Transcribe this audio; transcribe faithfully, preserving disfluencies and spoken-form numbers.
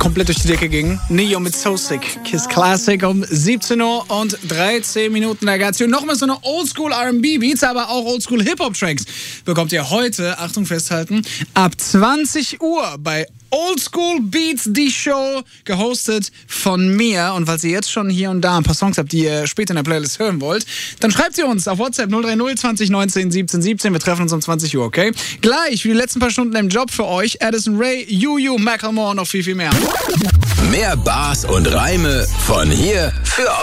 komplett durch die Decke ging. Neo mit So Sick, Kiss Classic um siebzehn Uhr und dreizehn Minuten. Da gab's hier nochmal so eine Oldschool R and B Beats, aber auch Oldschool Hip-Hop Tracks. Bekommt ihr heute, Achtung festhalten, ab zwanzig Uhr bei Oldschool Beats, die Show, gehostet von mir. Und falls ihr jetzt schon hier und da ein paar Songs habt, die ihr später in der Playlist hören wollt, dann schreibt sie uns auf WhatsApp null drei null zwanzig neunzehn siebzehn siebzehn. Wir treffen uns um zwanzig Uhr, okay? Gleich, für die letzten paar Stunden im Job für euch, Addison Rae, Juju, Macklemore und noch viel, viel mehr. Mehr Bars und Reime von hier für